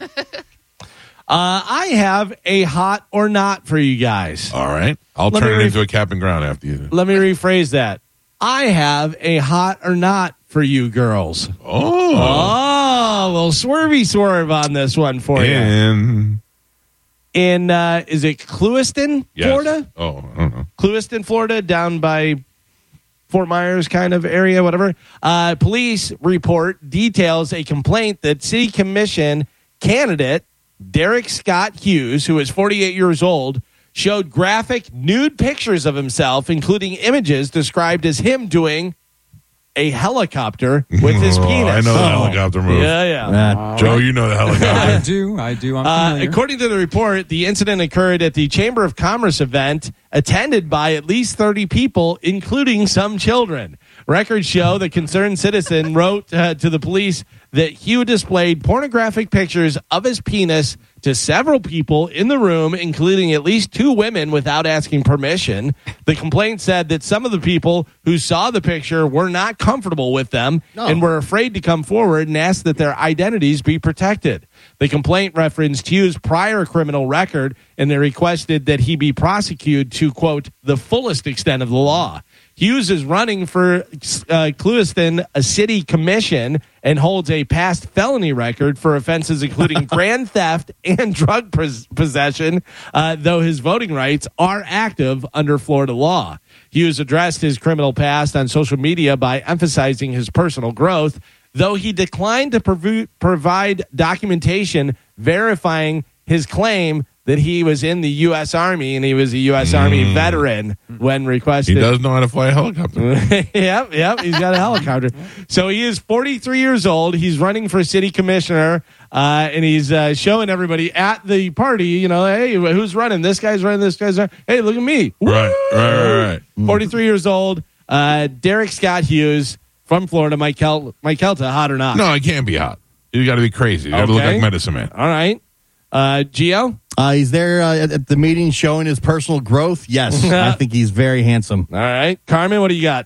I have a hot or not for you guys. All right. I'll turn it into a cap and ground after you. Let me rephrase that. I have a hot or not for you girls. Oh, a little swervy swerve on this one for you. In is it Clewiston, Florida? Oh, I don't know. Clewiston, Florida, down by Fort Myers kind of area, whatever. Police report details a complaint that City Commission candidate Derek Scott Hughes, who is 48 years old, showed graphic nude pictures of himself, including images described as him doing a helicopter with his penis. I know the helicopter move. Yeah. Joe, you know the helicopter. I do. I'm familiar. According to the report, the incident occurred at the Chamber of Commerce event attended by at least 30 people, including some children. Records show the concerned citizen wrote to the police that Hugh displayed pornographic pictures of his penis to several people in the room, including at least 2 women, without asking permission. The complaint said that some of the people who saw the picture were not comfortable with them and were afraid to come forward and ask that their identities be protected. The complaint referenced Hughes' prior criminal record, and they requested that he be prosecuted to, quote, the fullest extent of the law. Hughes is running for Clewiston City Commission and holds a past felony record for offenses including grand theft and drug possession, though his voting rights are active under Florida law. Hughes addressed his criminal past on social media by emphasizing his personal growth, though he declined to provide documentation verifying his claim that he was in the U.S. Army and he was a U.S. Army veteran when requested. He does know how to fly a helicopter. Yep, he's got a helicopter. So he is 43 years old. He's running for city commissioner, and he's showing everybody at the party, hey, who's running? This guy's running, this guy's running. Hey, look at me. Right. 43 years old. Derek Scott Hughes from Florida. Mike Kelta, hot or not? No, it can't be hot. You got to be crazy. You got to look like Medicine Man. All right. Gio? He's there at the meeting showing his personal growth. Yes, I think he's very handsome. All right. Carmen, what do you got?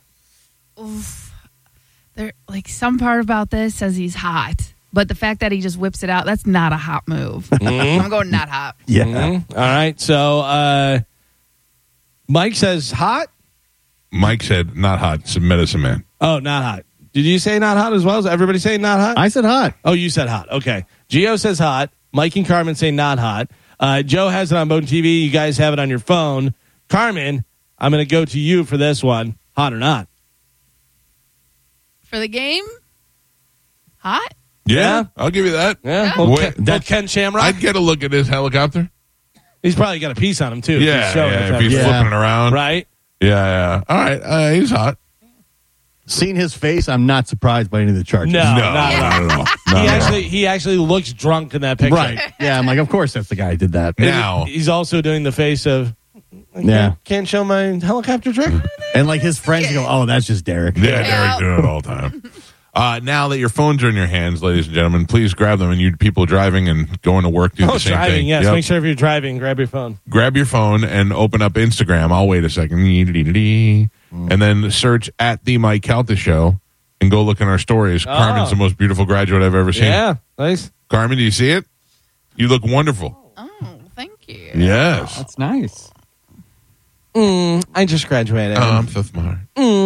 There, some part about this says he's hot, but the fact that he just whips it out, that's not a hot move. I'm going not hot. Yeah. Mm-hmm. All right. So Mike says hot? Mike said not hot. It's a Medicine Man. Oh, not hot. Did you say not hot as well? Is everybody saying not hot? I said hot. Oh, you said hot. Okay. Gio says hot. Mike and Carmen say not hot. Joe has it on Bone TV. You guys have it on your phone. Carmen, I'm going to go to you for this one. Hot or not? For the game? Hot? Yeah, I'll give you that. Yeah. Ken Shamrock? I'd get a look at his helicopter. He's probably got a piece on him, too. If he's flipping it around. Right? Yeah. All right. He's hot. Seeing his face, I'm not surprised by any of the charges. No, not at all. He actually looks drunk in that picture. Right. Yeah, I'm like, of course that's the guy who did that. Now. He's also doing the face of, can't show my helicopter trick. And like his friends go, oh, that's just Derek. Yeah, Derek's doing it all the time. Now that your phones are in your hands, ladies and gentlemen, please grab them. And you people driving and going to work do the same driving, thing. Yes. Yep. Make sure if you're driving, grab your phone. Grab your phone and open up Instagram. I'll wait a second. And then search at The Mike Calta Show and go look in our stories. Carmen's the most beautiful graduate I've ever seen. Yeah, nice. Carmen, do you see it? You look wonderful. Oh, thank you. Yes. That's nice. I just graduated. Oh, I'm so smart.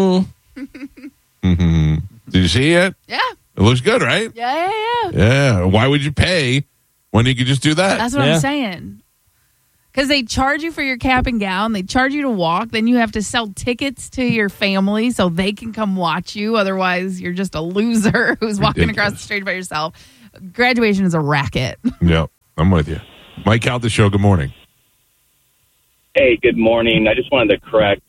Mm-hmm. Did you see it? Yeah. It looks good, right? Yeah. Yeah. Why would you pay when you could just do that? That's what I'm saying. Because they charge you for your cap and gown. They charge you to walk. Then you have to sell tickets to your family so they can come watch you. Otherwise, you're just a loser who's walking across the street by yourself. Graduation is a racket. Yep. I'm with you. Mike Calta Show, good morning. Hey, good morning. I just wanted to correct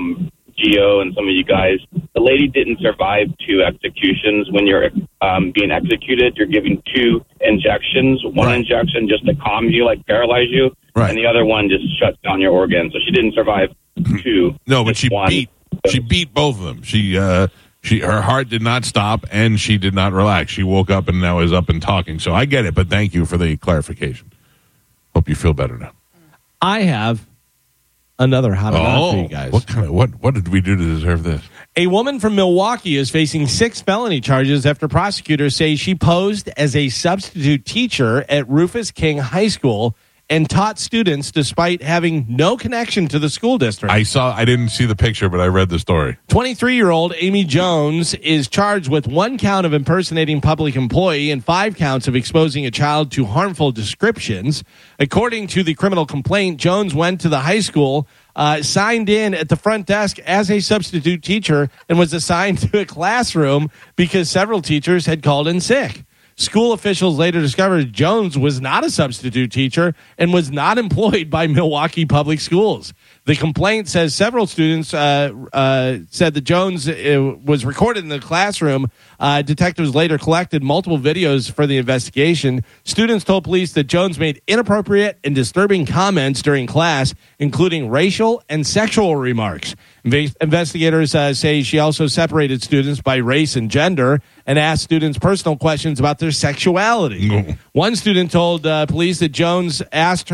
Gio and some of you guys. The lady didn't survive 2 executions. When you're being executed, you're giving 2 injections. One injection just to calm you, like paralyze you, and the other one just shuts down your organs. So she didn't survive 2. No, but she beat both of them. Her heart did not stop, and she did not relax. She woke up and now is up and talking. So I get it, but thank you for the clarification. Hope you feel better now. I have another hot enough for you guys. What did we do to deserve this? A woman from Milwaukee is facing 6 felony charges after prosecutors say she posed as a substitute teacher at Rufus King High School and taught students despite having no connection to the school district. I didn't see the picture, but I read the story. 23-year-old Amy Jones is charged with 1 count of impersonating public employee and 5 counts of exposing a child to harmful descriptions. According to the criminal complaint, Jones went to the high school, signed in at the front desk as a substitute teacher, and was assigned to a classroom because several teachers had called in sick. School officials later discovered Jones was not a substitute teacher and was not employed by Milwaukee Public Schools. The complaint says several students said that Jones was recorded in the classroom. Detectives later collected multiple videos for the investigation. Students told police that Jones made inappropriate and disturbing comments during class, including racial and sexual remarks. Investigators say she also separated students by race and gender and asked students personal questions about their sexuality. One student told police that Jones asked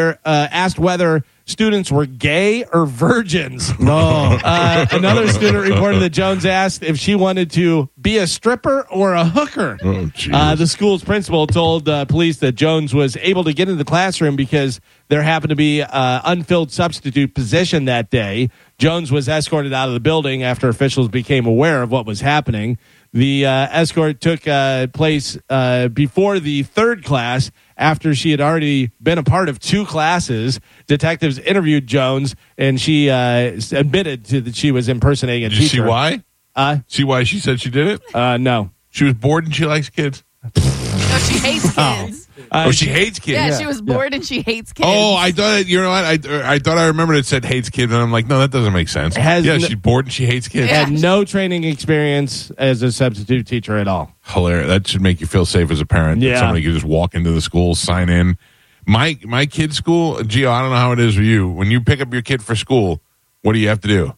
whether students were gay or virgins. Another student reported that Jones asked if she wanted to be a stripper or a hooker. The school's principal told police that Jones was able to get into the classroom because there happened to be an unfilled substitute position that day. Jones was escorted out of the building after officials became aware of what was happening. The escort took place before the 3rd class after she had already been a part of 2 classes. Detectives interviewed Jones, and she admitted that she was impersonating a teacher. Did you see why? See why she said she did it? No. She was bored and she likes kids. No, she hates kids. She hates kids. Yeah, she was bored and she hates kids. Oh, I thought you know what? I thought I remembered it said hates kids, and I'm like, no, that doesn't make sense. She's bored and she hates kids. Had no training experience as a substitute teacher at all. Hilarious. That should make you feel safe as a parent. Yeah. That somebody could just walk into the school, sign in. My kid's school, Gio, I don't know how it is for you. When you pick up your kid for school, what do you have to do?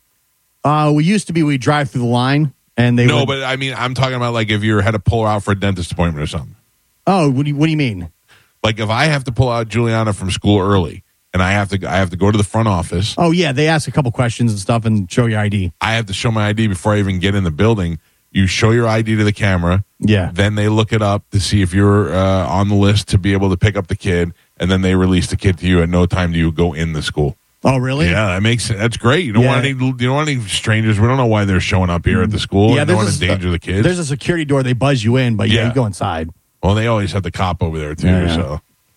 We drive through the line, and but I mean, I'm talking about like if you had to pull her out for a dentist appointment or something. Oh, what do you mean? Like if I have to pull out Juliana from school early, and I have to go to the front office. Oh yeah, they ask a couple questions and stuff and show your ID. I have to show my ID before I even get in the building. You show your ID to the camera. Yeah. Then they look it up to see if you're on the list to be able to pick up the kid, and then they release the kid to you. At no time do you go in the school. Oh, really? Yeah, that makes sense. That's great. You don't want any strangers. We don't know why they're showing up here at the school. Yeah, they don't want to endanger the kids. There's a security door. They buzz you in, but you go inside. Well, they always have the cop over there too. Yeah. So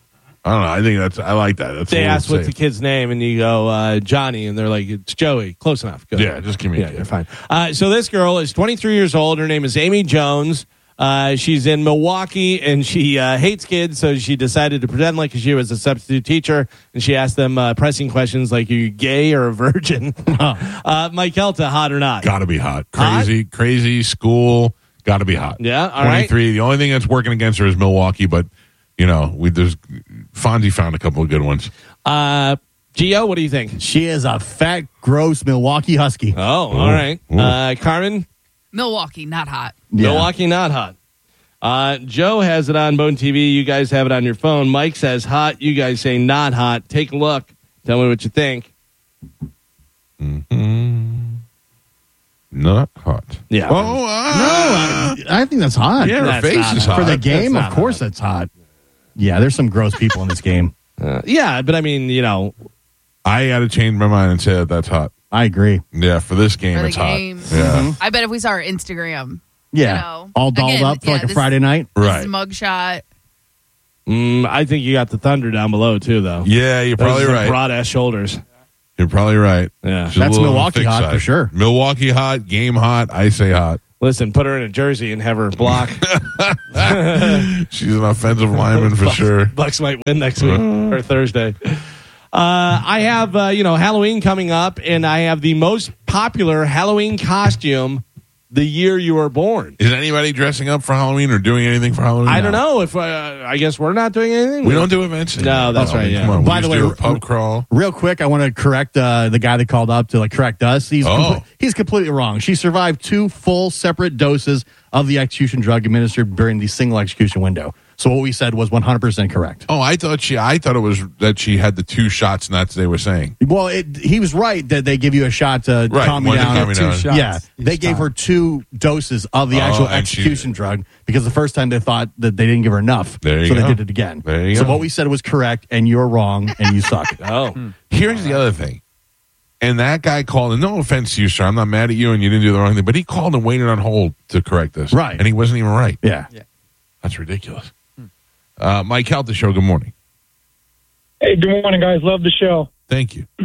I don't know. I like that. They ask what's the kid's name, and you go, Johnny, and they're like, it's Joey. Close enough. Good. Yeah, just give me a kid. You're fine. So this girl is 23 years old. Her name is Amy Jones. She's in Milwaukee, and she hates kids, so she decided to pretend like she was a substitute teacher, and she asked them pressing questions like, are you gay or a virgin? Mike Kelta, hot or not? Gotta be hot. Crazy school. Gotta be hot. Yeah, all 23. Right. The only thing that's working against her is Milwaukee, but, there's Fonzie found a couple of good ones. Gio, what do you think? She is a fat, gross Milwaukee Husky. Oh, all right. Carmen? Milwaukee, not hot. Yeah. Milwaukee, not hot. Joe has it on Bone TV. You guys have it on your phone. Mike says hot. You guys say not hot. Take a look. Tell me what you think. Not hot. Yeah. No, I think that's hot. Yeah, her face is hot. For the game, of course that's hot. Yeah, there's some gross people in this game. Yeah, but I mean, I got to change my mind and say that's hot. I agree. Yeah, for this game, it's hot. Yeah. I bet if we saw her Instagram. Yeah. All dolled up for like a Friday night. Right. Mugshot. I think you got the Thunder down below, too, though. Yeah, you're probably right. Broad-ass shoulders. You're probably right. Yeah. That's Milwaukee hot for sure. Milwaukee hot, game hot, I say hot. Listen, put her in a jersey and have her block. She's an offensive lineman for sure. Bucks might win next week or Thursday. I have, Halloween coming up, and I have the most popular Halloween costume the year you were born. Is anybody dressing up for Halloween or doing anything for Halloween? I don't know. If I guess we're not doing anything. We don't do events anymore. No, that's right. Yeah. Come on. By the way, do a pub crawl. Real quick, I want to correct the guy that called up to correct us. He's completely wrong. She survived 2 full separate doses of the execution drug administered during the single execution window. So what we said was 100% correct. Oh, I thought it was that she had the 2 shots, and that's what they were saying. Well, he was right that they give you a shot to calm you down. 2 shots. Yeah, they gave her 2 doses of the actual execution drug because the first time they thought that they didn't give her enough. They did it again. So what we said was correct, and you're wrong, and you suck. Here's the other thing. And that guy called, and no offense to you, sir, I'm not mad at you, and you didn't do the wrong thing, but he called and waited on hold to correct this. Right. And he wasn't even right. Yeah. That's ridiculous. Mike Calta Show, good morning. Hey, good morning, guys. Love the show. Thank you.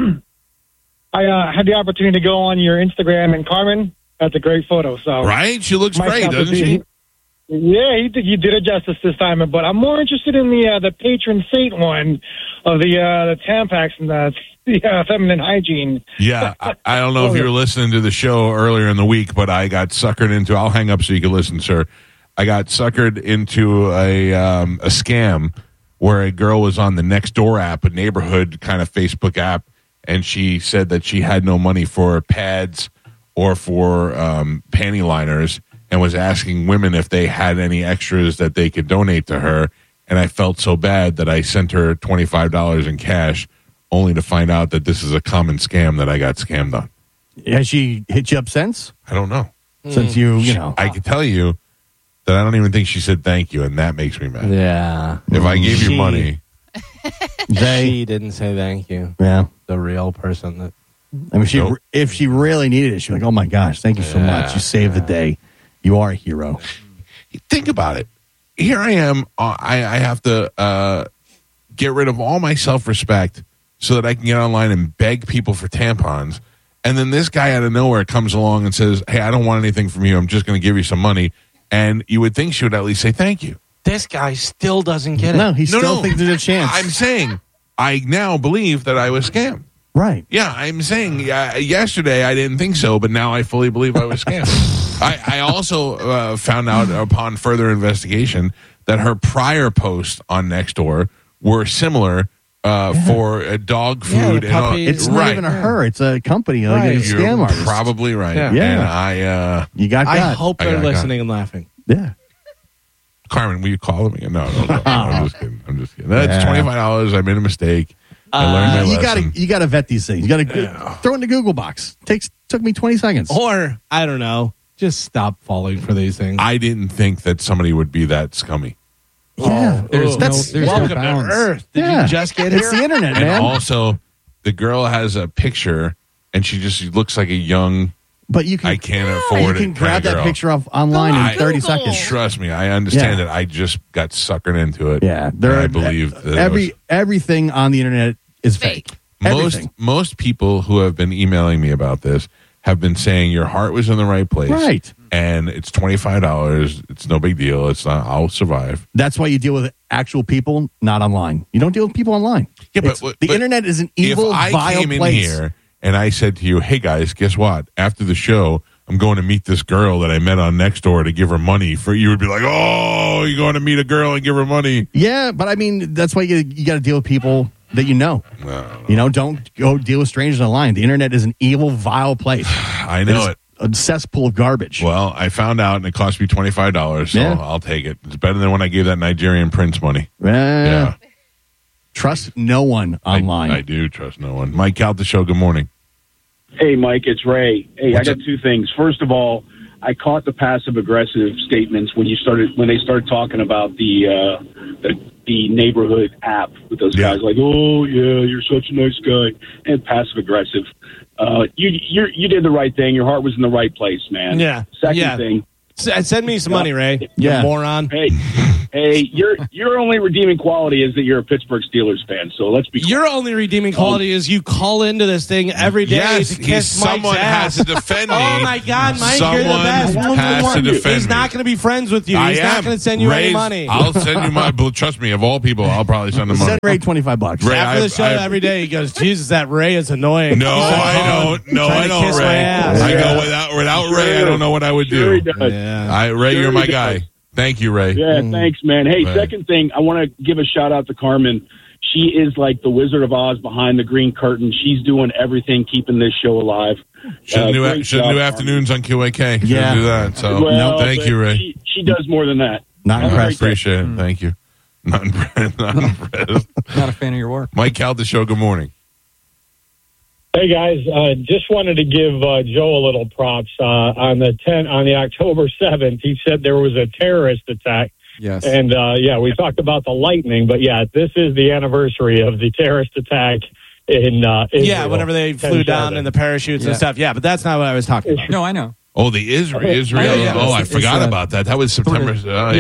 I had the opportunity to go on your Instagram, and Carmen, that's a great photo. So right? She looks great, doesn't she? Yeah, you did it justice this time. But I'm more interested in the patron saint one of the Tampax and the feminine hygiene. Yeah, I don't know if you were listening to the show earlier in the week, but I got suckered into. I'll hang up so you can listen, sir. I got suckered into a scam where a girl was on the Nextdoor app, a neighborhood kind of Facebook app, and she said that she had no money for pads or for panty liners and was asking women if they had any extras that they could donate to her. And I felt so bad that I sent her $25 in cash only to find out that this is a common scam that I got scammed on. Has she hit you up since? I don't know. Since you know. I can tell you that I don't even think she said thank you, and that makes me mad. Yeah. If I gave you money. She didn't say thank you. Yeah. The real person that. I mean, if she really needed it, she's like, oh my gosh, thank you so much. You saved the day. You are a hero. Think about it. Here I am. I have to get rid of all my self-respect so that I can get online and beg people for tampons. And then this guy out of nowhere comes along and says, hey, I don't want anything from you. I'm just going to give you some money. And you would think she would at least say thank you. This guy still doesn't get it. No, he still thinks there's a chance. I'm saying I now believe that I was scammed. Right. Yeah, I'm saying yesterday I didn't think so, but now I fully believe I was scammed. I also found out upon further investigation that her prior posts on Nextdoor were similar for dog food. It's not even her. It's a company, a scam artist. Probably right. Yeah. And you got I hope they're listening and laughing. Yeah. Carmen, will you call them? No. I'm just kidding. That's $25. I made a mistake. I learned my lesson. You got to vet these things. You got to throw it in the Google box. Took me 20 seconds. Or, I don't know, just stop falling for these things. I didn't think that somebody would be that scummy. Yeah. There's welcome to Earth. Did you just get here? It's the internet, man. And also, the girl has a picture, and she looks like a young But you can. I can't afford it. You can grab that picture off online in 30 seconds. Trust me, I understand it. I just got suckered into it. Yeah, I believe that everything on the internet is fake. Most people who have been emailing me about this have been saying your heart was in the right place, right? And it's $25. It's no big deal. It's not. I'll survive. That's why you deal with actual people, not online. You don't deal with people online. Yeah, but the internet is an evil, vile place. If I came in here and I said to you, "Hey guys, guess what? After the show, I'm going to meet this girl that I met on Nextdoor to give her money," you would be like, "Oh, you're going to meet a girl and give her money?" Yeah, but I mean, that's why you got to deal with people that you know. Don't go deal with strangers online. The internet is an evil, vile place. I know it. A cesspool of garbage. Well, I found out, and it cost me $25, so I'll take it. It's better than when I gave that Nigerian prince money. Yeah. Trust no one online. I do trust no one. Mike Calta Show, good morning. Hey, Mike, it's Ray. Hey, I got two things. First of all, I caught the passive-aggressive statements when they started talking about the neighborhood app with those guys, like, "Oh yeah, you're such a nice guy," and passive-aggressive. You did the right thing. Your heart was in the right place, man. Yeah. Second thing. Send me some money, Ray. You moron. Hey, your only redeeming quality is that you're a Pittsburgh Steelers fan. So let's be. Your only redeeming quality is you call into this thing every day to kiss Mike's someone ass. has to defend me. Oh my God, Mike, you're the best. Has to defend He's not going to be friends with you. He's not going to send you any money. I'll send you my. Trust me, of all people, I'll probably send him money. Send Ray $25. Ray, after the show every day, he goes, "Jesus, that Ray is annoying." No, I don't. No, I don't. Ray, I go without Ray. I don't know what I would do. Ray, you're my guy. Thank you, Ray. Yeah, thanks, man. Hey, second thing, I want to give a shout out to Carmen. She is like the Wizard of Oz behind the green curtain. She's doing everything, keeping this show alive. Shouldn't do afternoons on QAK. Shouldn't do that. So, thank you, Ray. She does more than that. Not impressed. Appreciate it. Thank you. Not impressed. Not a fan of your work. Mike Calta Show, good morning. Hey guys, just wanted to give Joe a little props on the October 7th. He said there was a terrorist attack. Yes, and we talked about the lightning, but this is the anniversary of the terrorist attack in Israel. Whenever they flew down in the parachutes and stuff. Yeah, but that's not what I was talking about. No, I know. Oh, the Israel. I forgot about that. That was September.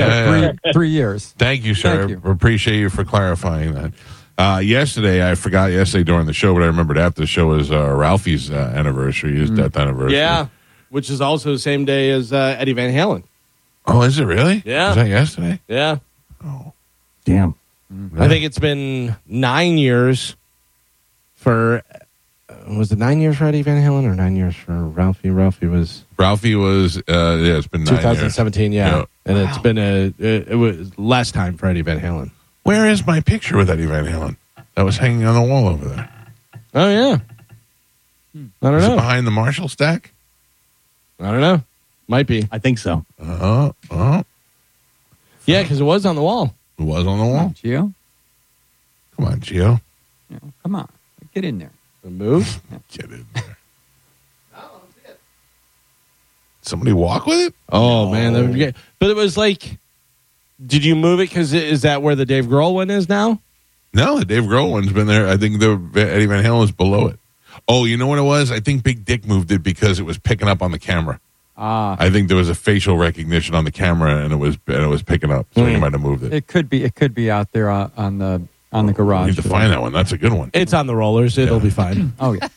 3 years. Thank you, sir. Thank you. Appreciate you for clarifying that. Yesterday during the show, but I remembered after the show was Ralphie's anniversary, his death anniversary. Yeah, which is also the same day as Eddie Van Halen. Oh, is it really? Yeah. Was that yesterday? Yeah. Oh. Damn. I think it's been 9 years for... was it 9 years for Eddie Van Halen or 9 years for Ralphie? Ralphie was, it's been 9 2017, years. And it's been it was less time for Eddie Van Halen. Where is my picture with Eddie Van Halen? That was hanging on the wall over there. Oh, yeah. I don't know. It behind the Marshall stack? I don't know. Might be. I think so. Yeah, because it was on the wall. It was on the wall? Gio? Come on, Gio. Yeah, come on. Get in there. Move? Get in there. Somebody walk with it? Oh, man. That would be great. But it was like... Did you move it because is that where the Dave Grohl one is now? No, the Dave Grohl one's been there. I think the Eddie Van Halen is below it. Oh, you know what it was? I think Big Dick moved it because it was picking up on the camera. I think there was a facial recognition on the camera and it was picking up. So he might have moved it. It could be out there on the garage. You need to find that one. That's a good one. It's on the rollers. It'll be fine. Oh yeah.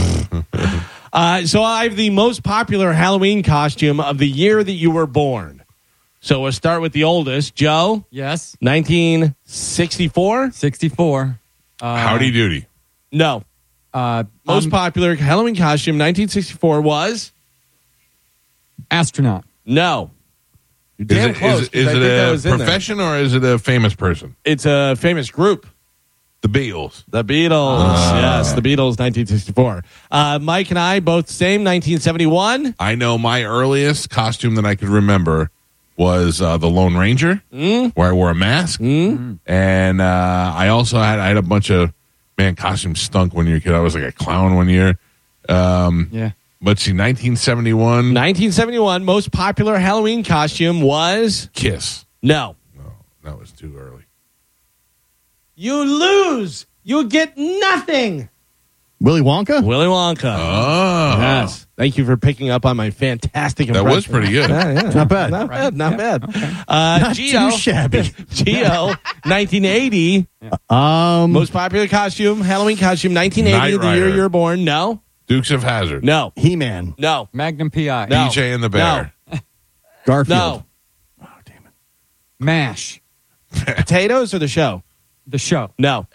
So I have the most popular Halloween costume of the year that you were born. So we'll start with the oldest. Joe? Yes. 1964? 64. Howdy Doody. No. Most popular Halloween costume, 1964, was? Astronaut. No. You're damn close. Is it a profession or is it a famous person? It's a famous group. The Beatles. The Beatles. Yes, the Beatles, 1964. Mike and I, both the same, 1971. I know my earliest costume that I could remember was the Lone Ranger, where I wore a mask. And I also had a bunch of, costumes stunk when you were a kid. I was like a clown one year. Yeah. Let's see, 1971. 1971, most popular Halloween costume was? Kiss. No. No, that was too early. You lose. You get nothing. Willy Wonka? Willy Wonka. Oh. Yes. Thank you for picking up on my fantastic impression. That was pretty good. Yeah. Not bad. Not bad. Not bad. Okay. Not Geo, too shabby. Geo, 1980. Most popular costume, Halloween costume, 1980, the year you were born. No. Dukes of Hazzard. No. He-Man. No. Magnum P.I. No. BJ and the Bear. No. Garfield. No. Oh, damn it. MASH. Potatoes or the show? The show. No.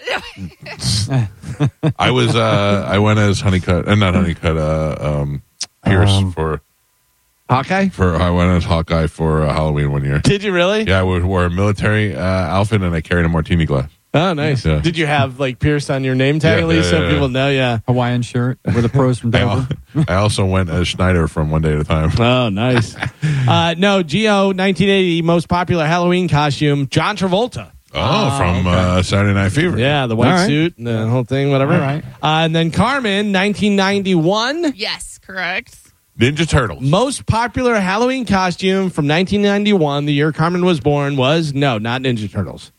I went as Pierce for Hawkeye. I went as Hawkeye for Halloween one year. Did you really? Yeah, I wore a military outfit and I carried a martini glass. Oh, nice. Yeah. Did you have like Pierce on your name tag at least so people know? Yeah. Hawaiian shirt with the pros from Dover. I also went as Schneider from One Day at a Time. Oh, nice. No, Geo, 1980, most popular Halloween costume, John Travolta. From Saturday Night Fever. Yeah, the white suit and the whole thing, whatever. All right. And then Carmen, 1991. Yes, correct. Ninja Turtles. Most popular Halloween costume from 1991, the year Carmen was born, was not Ninja Turtles.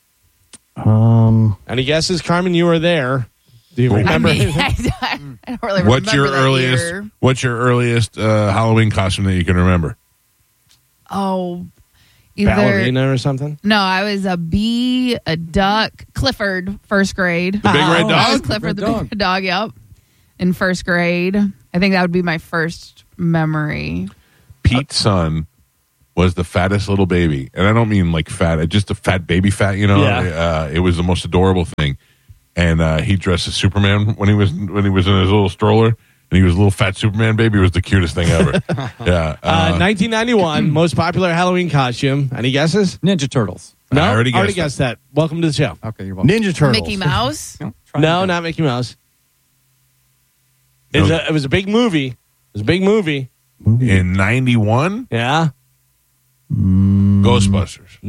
Any guesses, Carmen? You were there. Do you remember? I don't really remember. What's your earliest Halloween costume that you can remember? Oh, either ballerina or something? No, I was a bee, a duck, Clifford, first grade. The big red dog? I was Clifford, the big red dog, yep. In first grade. I think that would be my first memory. Pete's son was the fattest little baby. And I don't mean like fat, just a fat baby fat, you know? Yeah. It was the most adorable thing. And he dressed as Superman when he was in his little stroller. And he was a little fat Superman baby. It was the cutest thing ever. Yeah. 1991, most popular Halloween costume. Any guesses? Ninja Turtles. No, I already guessed that. Welcome to the show. Okay, you're welcome. Ninja Turtles. Mickey Mouse? No, not Mickey Mouse. It was a big movie. It was a big movie. In 91? Yeah. Ghostbusters.